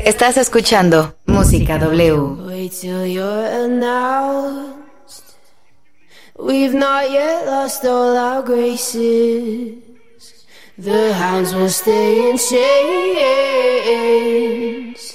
Estás escuchando Música W. Wait till you're announced. We've not yet lost all our graces. The hounds will stay in chains.